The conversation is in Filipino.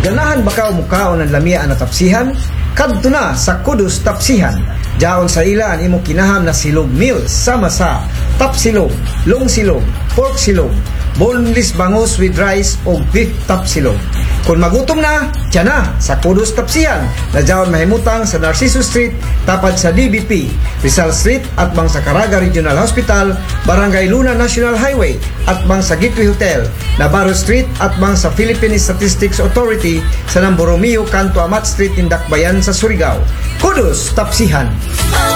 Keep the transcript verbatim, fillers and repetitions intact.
Ganahan baka umukaon ang lamia na tapsihan? Kadto na sa Kudus Tapsihan. Jaon sa ila ang imo kinaham na silog meals sama sa tapsilog, long silog, pork silog, boneless bangus with rice o beef tapsilog. Kung magutom na, tiyan na sa Kudus Tapsihan na jaon mahimutang sa Narciso Street, tapad sa D B P, Rizal Street at bang sa Caraga Regional Hospital, Barangay Luna National Highway at bang sa Gateway Hotel, Navarro Street at bang sa Philippine Statistics Authority sa Namboromeo, Kanto Amat Street, Indakbayan sa Surigao. Kudus Tapsihan.